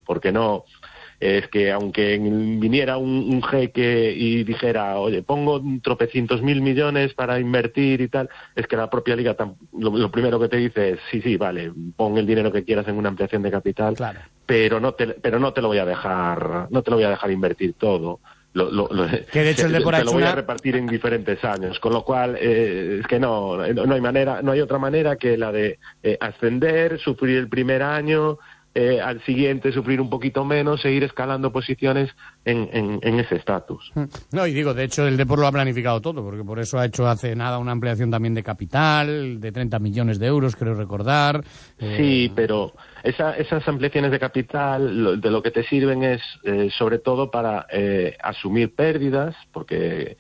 porque no... Es que aunque viniera un jeque y dijera, oye, pongo tropecientos mil millones para invertir y tal, es que la propia liga lo primero que te dice es, sí, vale, pon el dinero que quieras en una ampliación de capital, claro, pero no te lo voy a dejar invertir todo. Que de hecho el Depor te lo voy a repartir en diferentes años, con lo cual es que no hay otra manera que la de ascender, sufrir el primer año, al siguiente sufrir un poquito menos, seguir escalando posiciones en ese estatus. No, y digo, de hecho el Depor lo ha planificado todo, porque por eso ha hecho hace nada una ampliación también de capital, de 30 millones de euros, creo recordar. Sí, pero esas ampliaciones de capital de lo que te sirven es sobre todo para asumir pérdidas, porque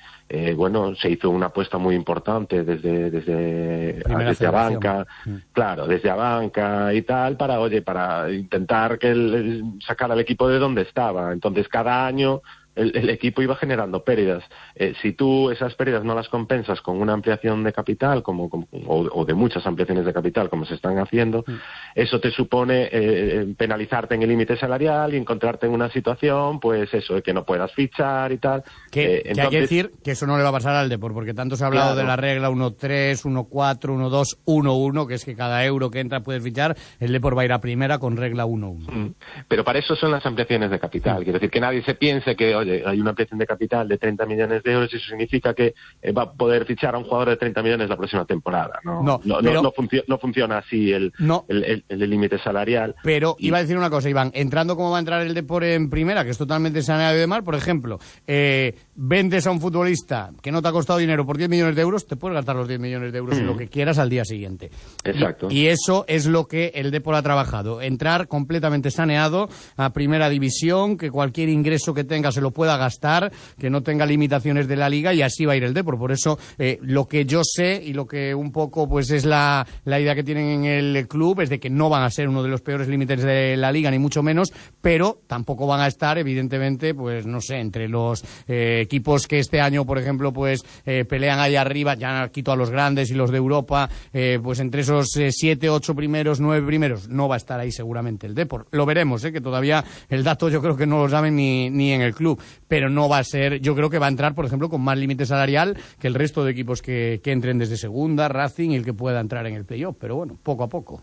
se hizo una apuesta muy importante desde Abanca, claro, desde Abanca y tal, para intentar sacar al equipo de donde estaba. Entonces cada año el equipo iba generando pérdidas. Si tú esas pérdidas no las compensas con una ampliación de capital o de muchas ampliaciones de capital como se están haciendo, eso te supone penalizarte en el límite salarial y encontrarte en una situación, pues eso, de que no puedas fichar y tal. Que hay que decir que eso no le va a pasar al Depor, porque tanto se ha hablado de la regla 1-3, 1-4, 1-2, 1-1, que es que cada euro que entra puedes fichar. El Depor va a ir a primera con regla 1-1. Pero para eso son las ampliaciones de capital. Quiero decir, que nadie se piense que, oye, hay una ampliación de capital de 30 millones de euros y eso significa que va a poder fichar a un jugador de 30 millones la próxima temporada. No funciona así el límite salarial. Pero iba a decir una cosa, Iván, entrando como va a entrar el Depor en primera, que es totalmente saneado y demás, por ejemplo, vendes a un futbolista que no te ha costado dinero por 10 millones de euros, te puedes gastar los 10 millones de euros en lo que quieras al día siguiente. Exacto. Y eso es lo que el Depor ha trabajado, entrar completamente saneado a primera división, que cualquier ingreso que tenga se lo pueda gastar, que no tenga limitaciones de la liga, y así va a ir el Depor. Por eso lo que yo sé y lo que un poco pues es la idea que tienen en el club es de que no van a ser uno de los peores límites de la liga, ni mucho menos, pero tampoco van a estar, evidentemente, pues no sé, entre los equipos que este año, por ejemplo, pues pelean ahí arriba, ya quito a los grandes y los de Europa, pues entre esos 7, 8 primeros, 9 primeros, no va a estar ahí seguramente el Depor. Lo veremos, que todavía el dato yo creo que no lo saben ni en el club, pero no va a ser, yo creo que va a entrar, por ejemplo, con más límite salarial que el resto de equipos que entren desde segunda, Racing y el que pueda entrar en el playoff, pero bueno, poco a poco.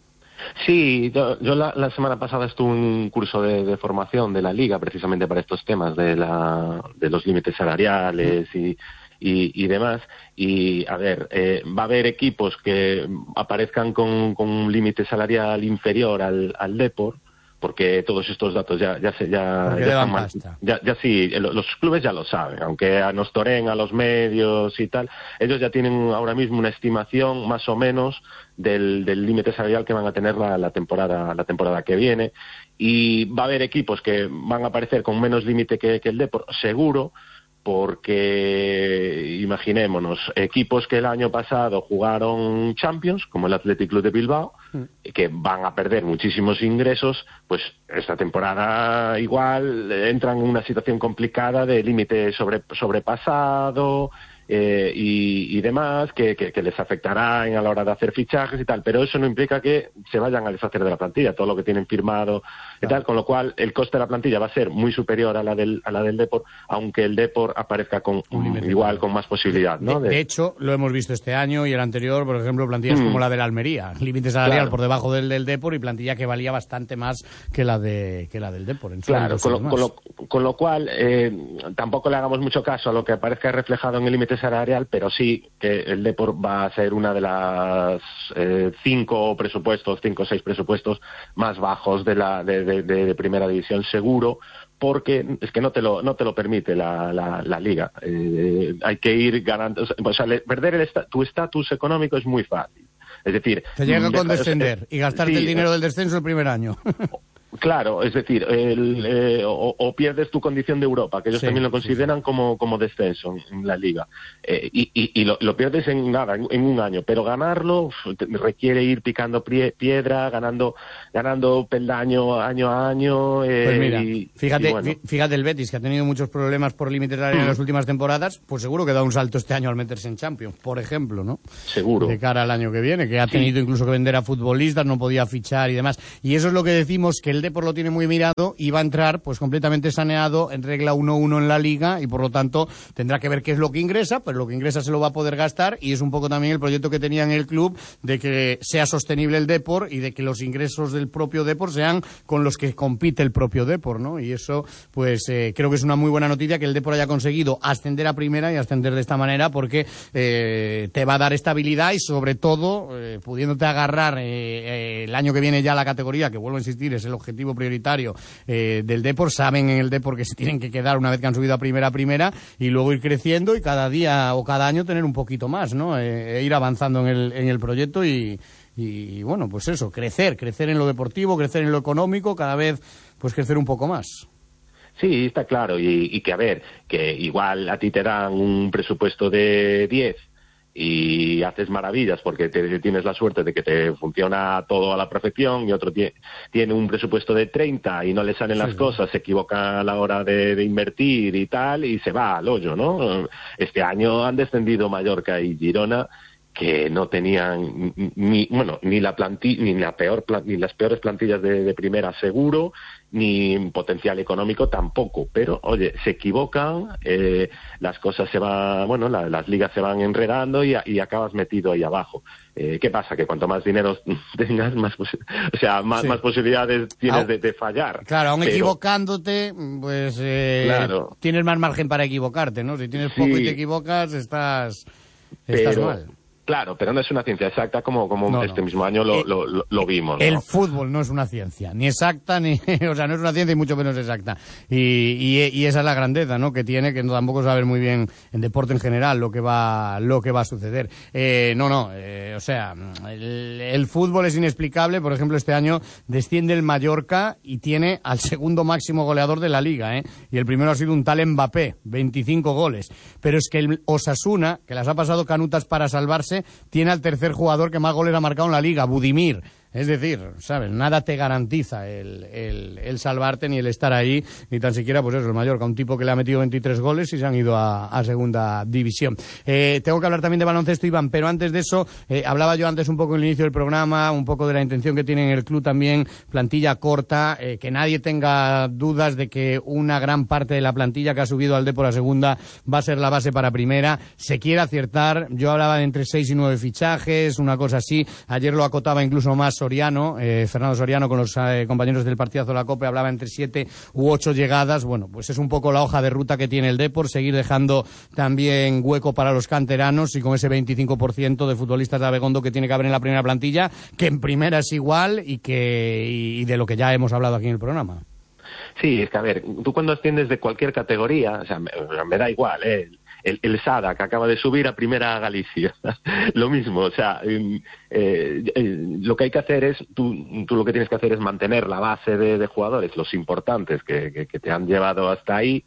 Sí, yo la semana pasada estuve en un curso de formación de la Liga precisamente para estos temas de los límites salariales y demás. Y, a ver, va a haber equipos que aparezcan con un límite salarial inferior al Depor, porque todos estos datos ya sí, los clubes ya lo saben, aunque nos toreen a los medios y tal, ellos ya tienen ahora mismo una estimación más o menos del límite salarial que van a tener la temporada que viene, y va a haber equipos que van a aparecer con menos límite que el Depor, seguro, porque imaginémonos, equipos que el año pasado jugaron Champions, como el Athletic Club de Bilbao, que van a perder muchísimos ingresos, pues esta temporada igual entran en una situación complicada de límite sobrepasado y demás, que les afectará a la hora de hacer fichajes y tal, pero eso no implica que se vayan a deshacer de la plantilla, todo lo que tienen firmado y tal, con lo cual el coste de la plantilla va a ser muy superior a la del Depor, aunque el Depor aparezca con más posibilidad, ¿no? De hecho, lo hemos visto este año y el anterior, por ejemplo, plantillas como la del Almería, límite salarial por debajo del Depor, y plantilla que valía bastante más que la del Depor. Con lo cual tampoco le hagamos mucho caso a lo que aparezca reflejado en el límite salarial, pero sí que el Depor va a ser una de las 5 o 6 presupuestos más bajos de primera división, seguro, porque es que no te lo permite la liga. Hay que ir ganando, o sea, perder tu estatus económico es muy fácil. Es decir, te llega con descender y gastarte el dinero del descenso el primer año. Claro, es decir, o pierdes tu condición de Europa, que ellos también lo consideran como descenso en la liga, y lo pierdes en un año, pero ganarlo requiere ir picando piedra, ganando peldaño año a año. Pues mira, fíjate el Betis, que ha tenido muchos problemas por límites salariales en las últimas temporadas, pues seguro que da un salto este año al meterse en Champions, por ejemplo, ¿no? Seguro. De cara al año que viene, que ha tenido incluso que vender a futbolistas, no podía fichar y demás. Y eso es lo que decimos, que el Depor lo tiene muy mirado y va a entrar pues completamente saneado en regla 1-1 en la Liga y por lo tanto tendrá que ver qué es lo que ingresa, pero lo que ingresa se lo va a poder gastar y es un poco también el proyecto que tenía en el club de que sea sostenible el Depor y de que los ingresos del propio Depor sean con los que compite el propio Depor, ¿no? Y eso pues creo que es una muy buena noticia que el Depor haya conseguido ascender a primera y ascender de esta manera porque te va a dar estabilidad y sobre todo pudiéndote agarrar el año que viene ya la categoría, que vuelvo a insistir es el objetivo prioritario del Depor. Saben en el Depor que se tienen que quedar una vez que han subido a primera y luego ir creciendo y cada día o cada año tener un poquito más, ¿no? Ir avanzando en el proyecto y bueno, pues eso, crecer en lo deportivo, crecer en lo económico, cada vez pues crecer un poco más. Sí, está claro, y que a ver, que igual a ti te dan un presupuesto de 10 y haces maravillas porque tienes la suerte de que te funciona todo a la perfección y otro tiene un presupuesto de 30 y no le salen las cosas, se equivoca a la hora de invertir y tal y se va al hoyo, ¿no? Este año han descendido Mallorca y Girona, que no tenían ni las peores plantillas de primera seguro, ni potencial económico tampoco, pero oye, se equivocan, las cosas se van, las ligas se van enredando y acabas metido ahí abajo. ¿Qué pasa? Que cuanto más dinero tengas, más posibilidades tienes de fallar. Claro, aún equivocándote, pues claro, tienes más margen para equivocarte, ¿no? Si tienes poco y te equivocas, estás mal. Claro, pero no es una ciencia exacta como mismo año lo vimos, ¿no? El fútbol no es una ciencia, ni exacta, no es una ciencia y mucho menos exacta. Y esa es la grandeza, ¿no? Que tiene, que tampoco saber muy bien en deporte en general lo que va a suceder. El fútbol es inexplicable. Por ejemplo, este año desciende el Mallorca y tiene al segundo máximo goleador de la Liga, y el primero ha sido un tal Mbappé, 25 goles. Pero es que el Osasuna, que las ha pasado canutas para salvarse, tiene al tercer jugador que más goles ha marcado en la Liga, Budimir. Es decir, ¿sabes? Nada te garantiza el salvarte ni el estar ahí, ni tan siquiera, pues eso, el Mallorca, un tipo que le ha metido 23 goles y se han ido a segunda división. Tengo que hablar también de baloncesto, Iván, pero antes de eso, hablaba yo antes un poco en el inicio del programa, un poco de la intención que tiene en el club también, plantilla corta, que nadie tenga dudas de que una gran parte de la plantilla que ha subido al Depor a segunda va a ser la base para primera. Se quiere aciertar, yo hablaba de entre 6 y 9 fichajes, una cosa así, ayer lo acotaba incluso más Fernando Soriano con los compañeros del partidazo de la COPE hablaba entre 7 u 8 llegadas. Bueno, pues es un poco la hoja de ruta que tiene el Depor, seguir dejando también hueco para los canteranos y con ese 25% de futbolistas de Abegondo que tiene que haber en la primera plantilla, que en primera es igual y de lo que ya hemos hablado aquí en el programa. Sí, es que a ver, tú cuando asciendes de cualquier categoría, o sea, me da igual, el Sada, que acaba de subir a Primera Galicia, lo mismo, o sea, lo que hay que hacer es, tú lo que tienes que hacer es mantener la base de jugadores, los importantes que te han llevado hasta ahí,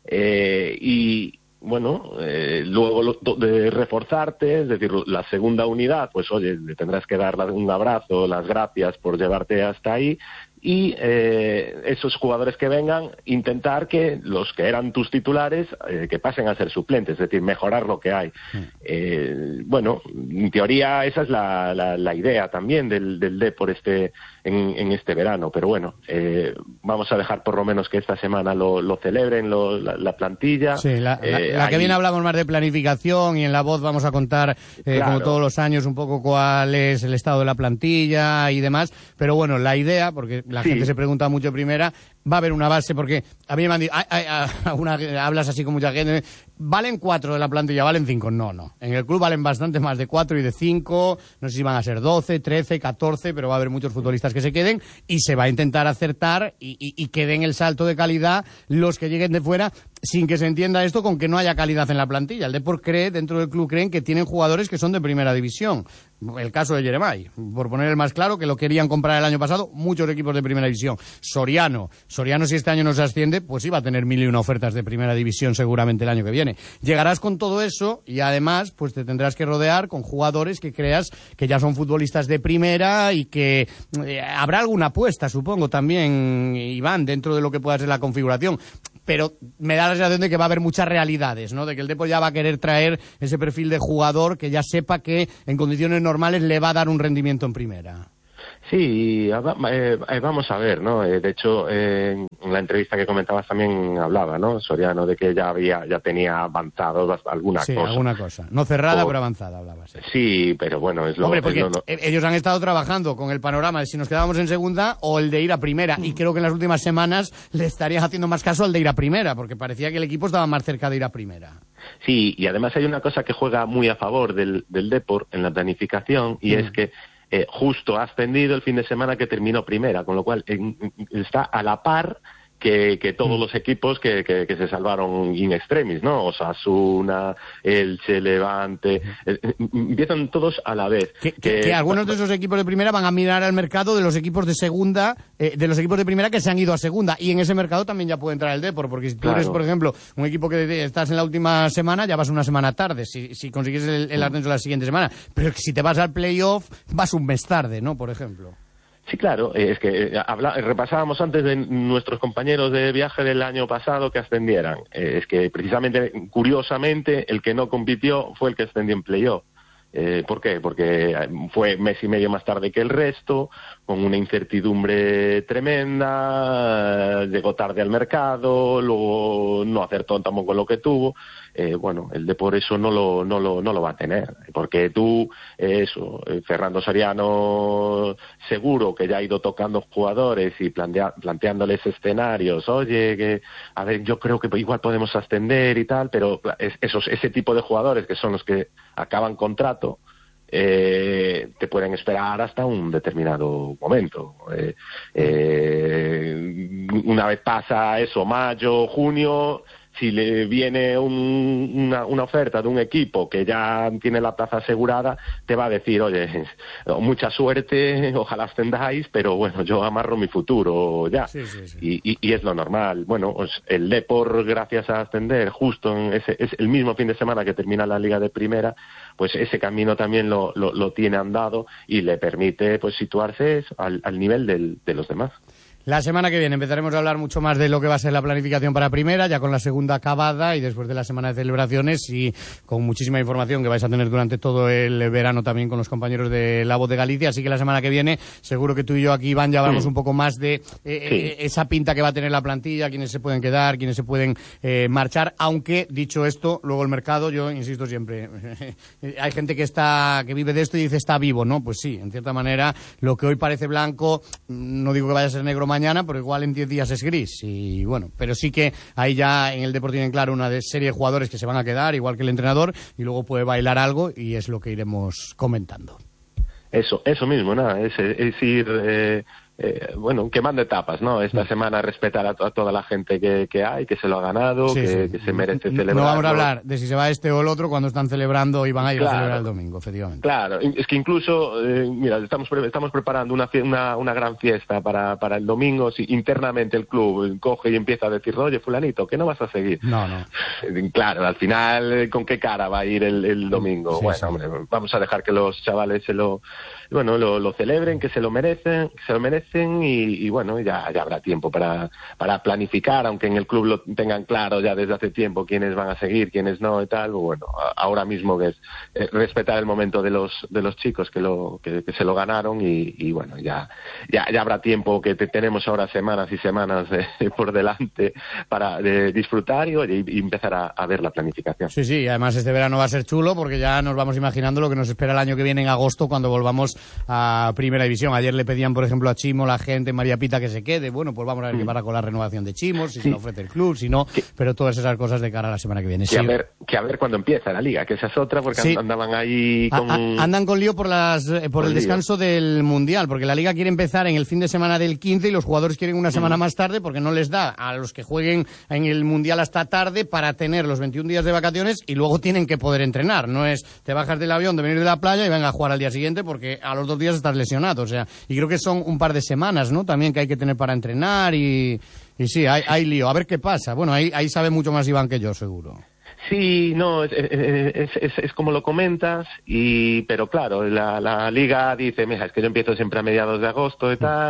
y bueno, luego de reforzarte, es decir, la segunda unidad, pues oye, le tendrás que dar un abrazo, las gracias por llevarte hasta ahí, y esos jugadores que vengan, intentar que los que eran tus titulares que pasen a ser suplentes, es decir, mejorar lo que hay. Bueno, en teoría esa es la idea también del Depor en este verano, pero bueno, vamos a dejar por lo menos que esta semana lo celebren la plantilla. Sí, la que viene hablamos más de planificación y en La Voz vamos a contar, claro, como todos los años, un poco cuál es el estado de la plantilla y demás, pero bueno, la idea, porque la gente se pregunta mucho primera, va a haber una base, porque a mí me han dicho, hablas así con mucha gente, ¿valen 4 de la plantilla? ¿Valen 5? No. En el club valen bastante más de 4 y de 5, no sé si van a ser 12, 13, 14, pero va a haber muchos futbolistas que se queden y se va a intentar acertar y que den el salto de calidad los que lleguen de fuera, sin que se entienda esto con que no haya calidad en la plantilla. El Depor dentro del club creen que tienen jugadores que son de primera división. El caso de Jeremai, por poner el más claro, que lo querían comprar el año pasado muchos equipos de primera división. Soriano, si este año no se asciende, pues iba a tener 1001 ofertas de primera división seguramente el año que viene. Llegarás con todo eso y además pues te tendrás que rodear con jugadores que creas que ya son futbolistas de primera y que habrá alguna apuesta, supongo, también, Iván, dentro de lo que pueda ser la configuración. Pero me da la sensación de que va a haber muchas realidades, ¿no? De que el Depor ya va a querer traer ese perfil de jugador que ya sepa que en condiciones normales le va a dar un rendimiento en primera. Sí, vamos a ver, ¿no? De hecho, en la entrevista que comentabas también hablaba, ¿no? Soriano, de que ya tenía avanzado alguna cosa. Sí, alguna cosa. No cerrada, pero avanzada, hablaba. Sí, pero bueno, es lo... Hombre, porque ellos han estado trabajando con el panorama de si nos quedábamos en segunda o el de ir a primera, y creo que en las últimas semanas le estarían haciendo más caso al de ir a primera, porque parecía que el equipo estaba más cerca de ir a primera. Sí, y además hay una cosa que juega muy a favor del Depor en la planificación, y es que justo ha ascendido el fin de semana que terminó primera, con lo cual está a la par que todos los equipos que se salvaron in extremis, ¿no? Osasuna, Elche, Levante, empiezan todos a la vez. Que algunos de esos equipos de primera van a mirar al mercado de los equipos de segunda, de los equipos de primera que se han ido a segunda, y en ese mercado también ya puede entrar el Depor, porque si tú eres, por ejemplo, un equipo que estás en la última semana, ya vas una semana tarde, si consigues el ascenso la siguiente semana, pero si te vas al playoff, vas un mes tarde, ¿no? Por ejemplo. Sí, claro, es que repasábamos antes de nuestros compañeros de viaje del año pasado que ascendieran. Es que precisamente, curiosamente, el que no compitió fue el que ascendió en playoff. ¿Por qué? Porque fue mes y medio más tarde que el resto, con una incertidumbre tremenda, llegó tarde al mercado, luego no acertó tampoco lo que tuvo. Bueno, el Depor eso no lo va a tener, porque Fernando Soriano seguro que ya ha ido tocando jugadores y planteándoles escenarios, oye, a ver, yo creo que igual podemos ascender y tal, pero ese tipo de jugadores que son los que acaban contrato, te pueden esperar hasta un determinado momento. Una vez pasa eso, mayo, junio, si le viene una oferta de un equipo que ya tiene la plaza asegurada, te va a decir, oye, mucha suerte, ojalá ascendáis, pero bueno, yo amarro mi futuro ya. Sí. Y es lo normal. Bueno, pues el Depor, gracias a ascender justo es el mismo fin de semana que termina la Liga de Primera, pues ese camino también lo tiene andado y le permite pues situarse al nivel de los demás. La semana que viene empezaremos a hablar mucho más de lo que va a ser la planificación para primera, ya con la segunda acabada y después de la semana de celebraciones y con muchísima información que vais a tener durante todo el verano también con los compañeros de La Voz de Galicia. Así que la semana que viene seguro que tú y yo aquí, Iván, ya hablamos un poco más de esa pinta que va a tener la plantilla, quiénes se pueden quedar, quiénes se pueden marchar, aunque, dicho esto, luego el mercado, yo insisto siempre, hay gente que vive de esto y dice está vivo, ¿no? Pues sí, en cierta manera, lo que hoy parece blanco, no digo que vaya a ser negro mañana, pero igual en 10 días es gris. Y bueno, pero sí que ahí ya en el Depor tienen claro una serie de jugadores que se van a quedar, igual que el entrenador, y luego puede bailar algo y es lo que iremos comentando. Eso mismo, nada, es ir... quemando etapas, ¿no? Esta semana respetar a toda la gente que hay, que se lo ha ganado, que se merece celebrar. No vamos a hablar de si se va este o el otro cuando están celebrando y van a ir a celebrar el domingo, efectivamente. Claro, es que incluso, mira, estamos preparando una gran fiesta para el domingo. Si internamente el club coge y empieza a decir, oye, fulanito, ¿qué no vas a seguir? No. Claro, al final, ¿con qué cara va a ir el domingo? Hombre, vamos a dejar que los chavales lo celebren, que se lo merecen, y bueno, ya habrá tiempo para planificar, aunque en el club lo tengan claro ya desde hace tiempo quiénes van a seguir, quiénes no y tal. Bueno, ahora mismo es respetar el momento de los chicos que se lo ganaron y bueno, ya habrá tiempo, que tenemos ahora semanas y semanas por delante para disfrutar y empezar a ver la planificación. Sí, además este verano va a ser chulo porque ya nos vamos imaginando lo que nos espera el año que viene en agosto cuando volvamos a Primera División. Ayer le pedían, por ejemplo, a Chimo, la gente, María Pita, que se quede. Bueno, pues vamos a ver qué pasa con la renovación de Chimo, si se lo ofrece el club, si no, pero todas esas cosas de cara a la semana que viene. A ver cuándo empieza la Liga, que esa es otra, porque andaban ahí con... Andan con lío por el descanso del Mundial, porque la Liga quiere empezar en el fin de semana del 15 y los jugadores quieren una semana más tarde porque no les da a los que jueguen en el Mundial hasta tarde para tener los 21 días de vacaciones y luego tienen que poder entrenar. No es te bajas del avión de venir de la playa y venga a jugar al día siguiente porque a los 2 días estás lesionado. O sea, y creo que son un par de semanas, ¿no? También que hay que tener para entrenar y sí, hay lío. A ver qué pasa. Bueno, ahí sabe mucho más Iván que yo, seguro. Sí, no, es como lo comentas, pero claro, la Liga dice, mira, es que yo empiezo siempre a mediados de agosto y tal,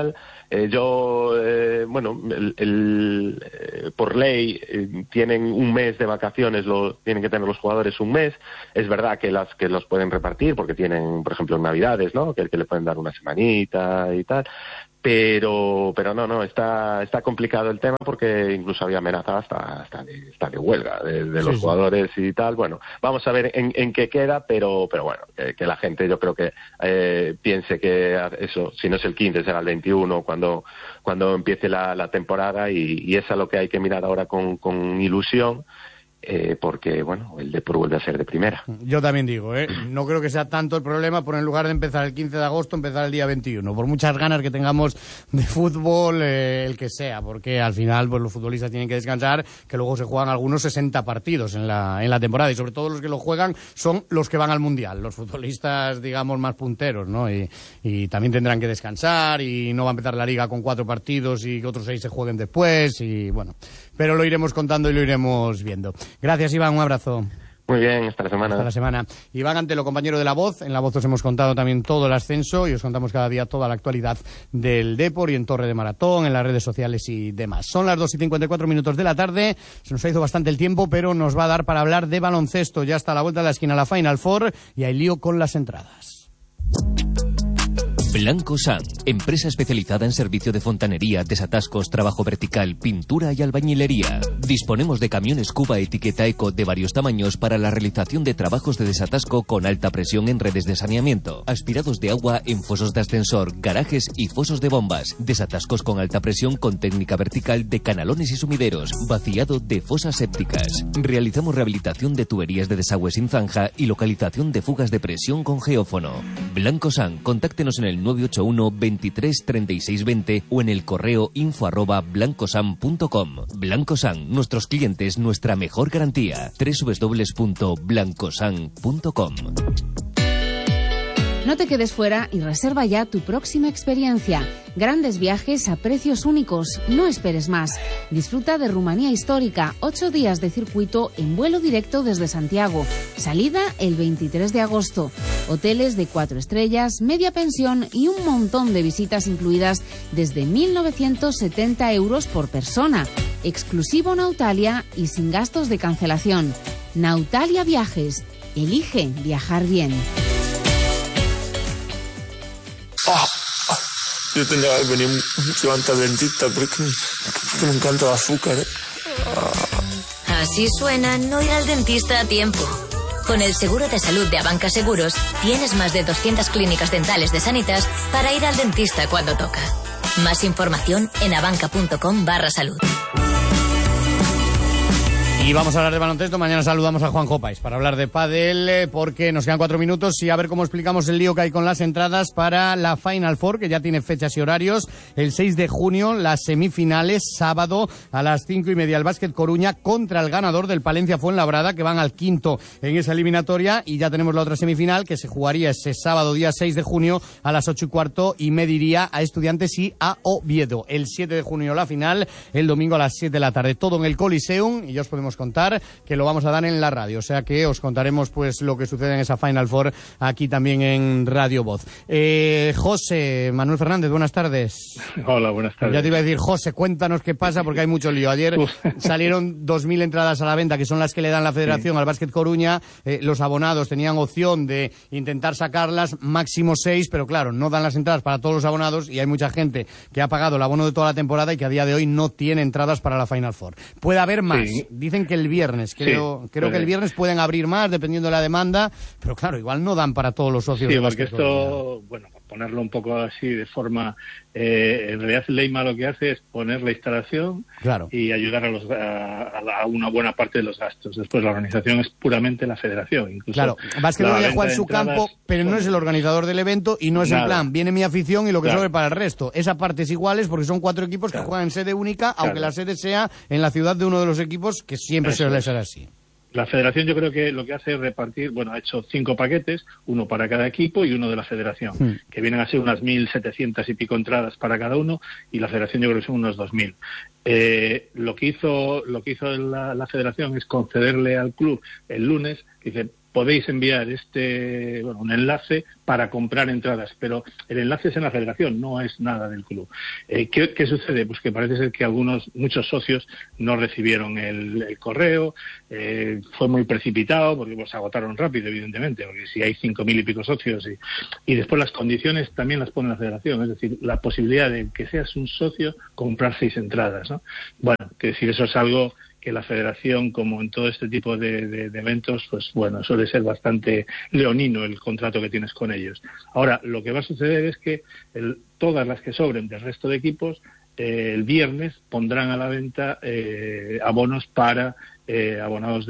Por ley tienen un mes de vacaciones, tienen que tener los jugadores un mes. Es verdad que los pueden repartir porque tienen, por ejemplo, en Navidades, ¿no? Que le pueden dar una semanita y tal. Pero no, está complicado el tema porque incluso había amenazado hasta de huelga de los jugadores y tal. Bueno, vamos a ver en qué queda, pero bueno, que la gente yo creo que piense que eso, si no es el 15, será el 21 cuando empiece la temporada y es a lo que hay que mirar ahora con ilusión. Porque, bueno, el Depor vuelve a ser de primera. Yo también digo, no creo que sea tanto el problema por en lugar de empezar el 15 de agosto, empezar el día 21. Por muchas ganas que tengamos de fútbol, el que sea, porque al final pues los futbolistas tienen que descansar, que luego se juegan algunos 60 partidos en la temporada, y sobre todo los que lo juegan son los que van al Mundial, los futbolistas, digamos, más punteros, ¿no? Y también tendrán que descansar, y no va a empezar la Liga con 4 partidos y que otros 6 se jueguen después, y bueno, pero lo iremos contando y lo iremos viendo. Gracias, Iván, un abrazo. Muy bien, hasta la semana. Hasta la semana. Iván Antelo, compañero de La Voz. En La Voz os hemos contado también todo el ascenso y os contamos cada día toda la actualidad del Depor y en Torre de Maratón, en las redes sociales y demás. Son las 2:54 de la tarde. Se nos ha ido bastante el tiempo, pero nos va a dar para hablar de baloncesto. Ya está a la vuelta de la esquina la Final Four y hay lío con las entradas. Blanco San, empresa especializada en servicio de fontanería, desatascos, trabajo vertical, pintura y albañilería. Disponemos de camiones Cuba etiqueta Eco de varios tamaños para la realización de trabajos de desatasco con alta presión en redes de saneamiento, aspirados de agua en fosos de ascensor, garajes y fosos de bombas, desatascos con alta presión con técnica vertical de canalones y sumideros, vaciado de fosas sépticas. Realizamos rehabilitación de tuberías de desagüe sin zanja y localización de fugas de presión con geófono. Blanco San, contáctenos en el 981 23 36 20 o en el correo info@blancosan.com. Blanco San, nuestros clientes, nuestra mejor garantía. www.blancosan.com. No te quedes fuera y reserva ya tu próxima experiencia. Grandes viajes a precios únicos. No esperes más. Disfruta de Rumanía Histórica. 8 días de circuito en vuelo directo desde Santiago. Salida el 23 de agosto. Hoteles de 4 estrellas, media pensión y un montón de visitas incluidas desde 1.970 euros por persona. Exclusivo Nautalia y sin gastos de cancelación. Nautalia Viajes. Elige viajar bien. Yo tendría que venir mucho antes al dentista porque me encanta el azúcar. Así suena no ir al dentista a tiempo. Con el seguro de salud de Abanca Seguros tienes más de 200 clínicas dentales de Sanitas para ir al dentista cuando toca. Más información en abanca.com/salud. Y vamos a hablar de baloncesto. Mañana saludamos a Juanjo Páez para hablar de pádel, porque nos quedan 4 minutos y a ver cómo explicamos el lío que hay con las entradas para la Final Four, que ya tiene fechas y horarios. El 6 de junio, las semifinales, sábado a las 5:30, el Básquet Coruña contra el ganador del Palencia Fuenlabrada, que van al quinto en esa eliminatoria. Y ya tenemos la otra semifinal, que se jugaría ese sábado, día 6 de junio, a las 8:15, y mediría a Estudiantes y a Oviedo. El 7 de junio la final, el domingo a las 7 de la tarde. Todo en el Coliseum, y ya os podemos contar que lo vamos a dar en la radio, o sea que os contaremos pues lo que sucede en esa Final Four aquí también en Radio Voz. José Manuel Fernández, buenas tardes. Hola, buenas tardes. Ya te iba a decir, José, cuéntanos qué pasa porque hay mucho lío. Ayer salieron 2.000 entradas a la venta, que son las que le dan la Federación al Básquet Coruña. Los abonados tenían opción de intentar sacarlas, máximo 6, pero claro, no dan las entradas para todos los abonados y hay mucha gente que ha pagado el abono de toda la temporada y que a día de hoy no tiene entradas para la Final Four. Puede haber más. Sí. Dicen que el viernes, creo que el viernes pueden abrir más dependiendo de la demanda, pero claro, igual no dan para todos los socios. Sí, porque esto, bueno, ponerlo un poco así de forma, en realidad el Leima lo que hace es poner la instalación, claro, y ayudar a una buena parte de los gastos. Después la organización es puramente la federación. Incluso claro, Básquet Coruña juega en su campo, pero no es el organizador del evento y no es en plan, viene mi afición y lo que sobre para el resto. Esa parte es iguales porque son 4 equipos que juegan en sede única, aunque la sede sea en la ciudad de uno de los equipos, que siempre suele ser así. La federación yo creo que lo que hace es repartir, bueno, ha hecho 5 paquetes, uno para cada equipo y uno de la federación, que vienen a ser unas 1.700 y pico entradas para cada uno, y la federación yo creo que son unos 2.000. Lo que hizo la federación es concederle al club el lunes, dice, podéis enviar un enlace para comprar entradas, pero el enlace es en la federación, no es nada del club. ¿Qué sucede? Pues que parece ser que muchos socios no recibieron el correo, fue muy precipitado, porque se agotaron rápido, evidentemente, porque si hay 5.000 y pico socios, y después las condiciones también las pone la federación, es decir, la posibilidad de que seas un socio, comprar 6 entradas, ¿no? Bueno, que decir, eso es algo que la federación, como en todo este tipo de eventos, pues bueno, suele ser bastante leonino el contrato que tienes con ellos. Ahora, lo que va a suceder es que todas las que sobren del resto de equipos, el viernes pondrán a la venta abonos para abonados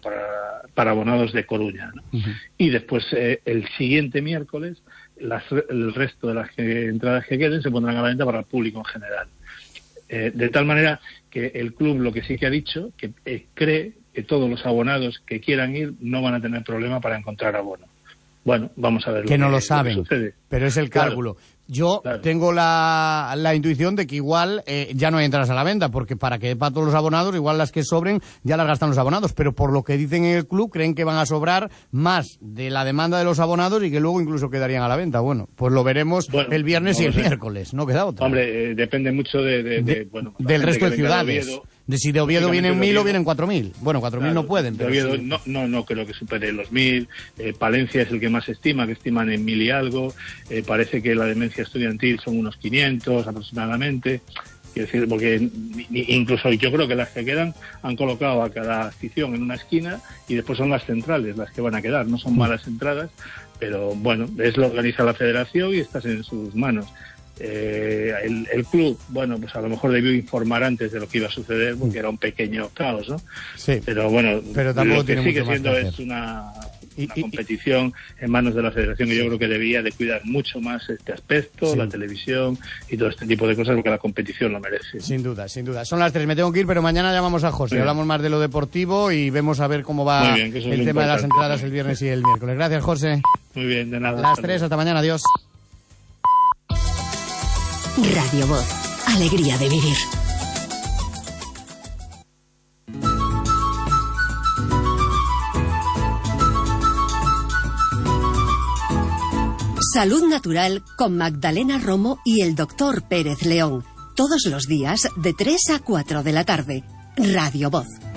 de Coruña, ¿no? Uh-huh. Y después el siguiente miércoles el resto de las entradas que queden se pondrán a la venta para el público en general. De tal manera que el club lo que sí que ha dicho, que cree que todos los abonados que quieran ir no van a tener problema para encontrar abono. Bueno, vamos a ver que no lo saben, pero es el cálculo. Claro. Yo tengo la intuición de que igual ya no hay entradas a la venta, porque para que para todos los abonados, igual las que sobren ya las gastan los abonados, pero por lo que dicen en el club, creen que van a sobrar más de la demanda de los abonados y que luego incluso quedarían a la venta. Bueno, pues lo veremos el viernes y el miércoles, no queda otra. Hombre, depende mucho del resto de ciudades. De si de Oviedo vienen 1.000 o vienen 4.000. Bueno, 4.000 no pueden. Pero Oviedo sí. No creo que supere los 1.000. Palencia es el que más estima, que estiman en 1.000 y algo. Parece que la demencia estudiantil son unos 500 aproximadamente. Quiero decir, porque incluso yo creo que las que quedan han colocado a cada afición en una esquina y después son las centrales las que van a quedar. No son malas entradas, pero bueno, es lo que organiza la federación y estás en sus manos. El club, bueno, pues a lo mejor debió informar antes de lo que iba a suceder porque era un pequeño caos, ¿no? Sí. Pero bueno, pero lo que sigue siendo es una competición en manos de la federación que yo creo que debía de cuidar mucho más este aspecto, la televisión y todo este tipo de cosas porque la competición lo merece. Sin duda, sin duda. Son las 3, me tengo que ir, pero mañana llamamos a José, hablamos más de lo deportivo y vemos a ver cómo va el tema de las entradas el viernes y el miércoles. Gracias, José. Muy bien, de nada. Las 3, hasta mañana, adiós. Radio Voz, alegría de vivir. Salud Natural con Magdalena Romo y el Dr. Pérez León. Todos los días de 3 a 4 de la tarde. Radio Voz.